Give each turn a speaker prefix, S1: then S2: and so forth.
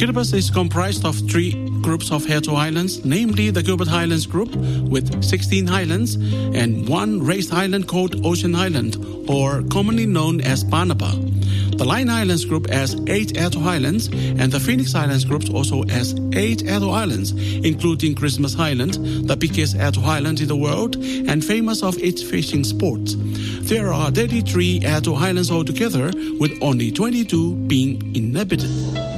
S1: Kiribati is comprised of 3 groups of Ato Islands, namely the Gilbert Highlands Group with 16 islands and 1 raised island called Ocean Island, or commonly known as Banaba. The Line Islands Group has 8 Ato Islands, and the Phoenix Islands Group also has 8 Ato Islands, including Christmas Island, the biggest Ato Island in the world and famous of its fishing sports. There are 33 Ato Islands altogether, with only 22 being inhabited.